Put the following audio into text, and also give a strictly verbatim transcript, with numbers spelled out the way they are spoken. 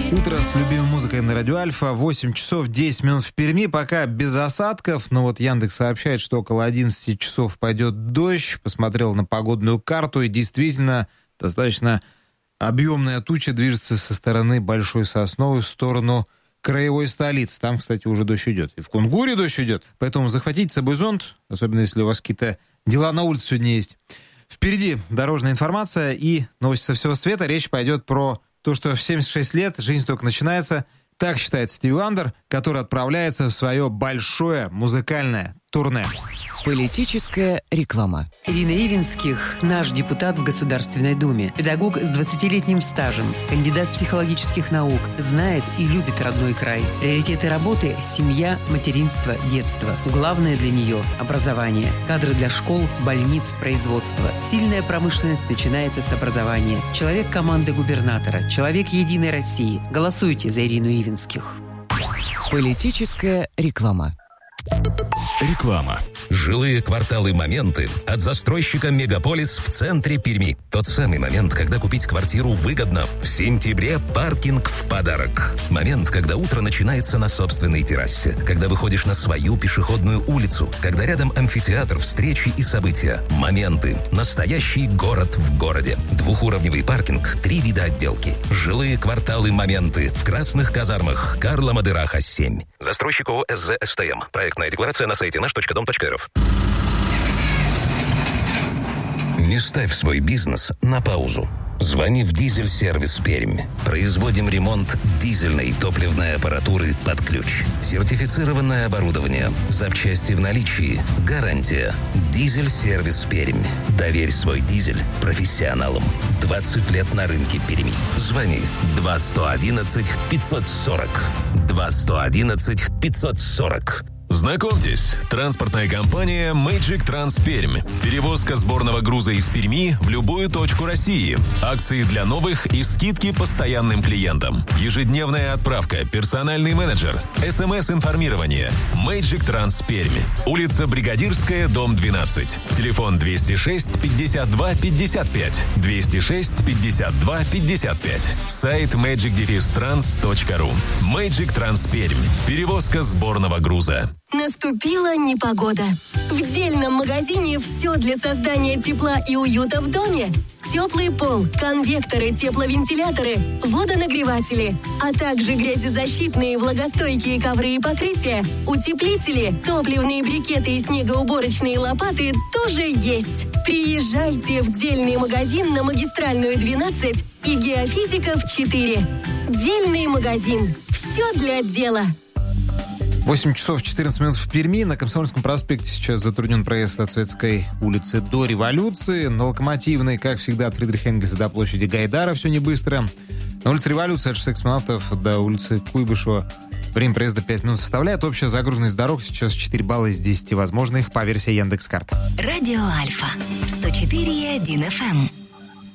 Утро с любимой музыкой на радио Альфа. восемь часов десять минут в Перми. Пока без осадков. Но вот Яндекс сообщает, что около одиннадцати часов пойдет дождь. Посмотрел на погодную карту. И действительно достаточно объемная туча движется со стороны Большой Сосновой в сторону краевой столицы. Там, кстати, уже дождь идет. И в Кунгуре дождь идет. Поэтому захватите с собой зонт. Особенно если у вас какие-то дела на улице сегодня есть. Впереди дорожная информация и новости со всего света. Речь пойдет про то, что в семьдесят шесть лет жизнь только начинается. Так считает Стиви Вандер, который отправляется в свое большое музыкальное турне. Политическая реклама. Ирина Ивинских – наш депутат в Государственной Думе. Педагог с двадцатилетним стажем, кандидат психологических наук, знает и любит родной край. Приоритеты работы – семья, материнство, детство. Главное для нее – образование. Кадры для школ, больниц, производства. Сильная промышленность начинается с образования. Человек команды губернатора. Человек Единой России. Голосуйте за Ирину Ивинских. Политическая реклама. Реклама. Жилые кварталы «Моменты» от застройщика «Мегаполис» в центре Перми. Тот самый момент, когда купить квартиру выгодно. В сентябре паркинг в подарок. Момент, когда утро начинается на собственной террасе. Когда выходишь на свою пешеходную улицу. Когда рядом амфитеатр, встречи и события. «Моменты». Настоящий город в городе. Двухуровневый паркинг, три вида отделки. Жилые кварталы «Моменты» в Красных казармах. Карла Мадыраха, семь. Застройщик ООО «СЗ СТМ». Проектная декларация на сайте наш точка дом точка эр эф. Не ставь свой бизнес на паузу. Звони в «Дизель-сервис Пермь». Производим ремонт дизельной топливной аппаратуры под ключ. Сертифицированное оборудование. Запчасти в наличии. Гарантия. «Дизель-сервис Пермь». Доверь свой дизель профессионалам. двадцать лет на рынке Перми. Звони два сто одиннадцать пятьсот сорок. два сто одиннадцать пятьсот сорок. Знакомьтесь, транспортная компания Magic Trans Пермь. Перевозка сборного груза из Перми в любую точку России. Акции для новых и скидки постоянным клиентам. Ежедневная отправка, персональный менеджер, эс эм эс-информирование. Magic Trans Пермь. Улица Бригадирская, дом двенадцать. Телефон двести шесть пятьдесят два пятьдесят пять. двести шесть пятьдесят два пятьдесят пять. Сайт мэджик транс точка ру. Magic Trans Пермь. Перевозка сборного груза. Наступила непогода. В дельном магазине все для создания тепла и уюта в доме. Теплый пол, конвекторы, тепловентиляторы, водонагреватели, а также грязезащитные влагостойкие ковры и покрытия, утеплители, топливные брикеты и снегоуборочные лопаты тоже есть. Приезжайте в дельный магазин на Магистральную двенадцать и Геофизиков четыре. Дельный магазин. Все для дела. восемь часов четырнадцать минут в Перми. На Комсомольском проспекте сейчас затруднен проезд от Советской улицы до Революции. На Локомотивной, как всегда, от Фридриха Энгельса до площади Гайдара все не быстро. На улице Революции от шоссе Космонавтов до улицы Куйбышева время проезда пять минут составляет. Общая загруженность дорог сейчас четыре балла из десяти возможных по версии Яндекс.Карт. Радио Альфа сто четыре и один эф эм.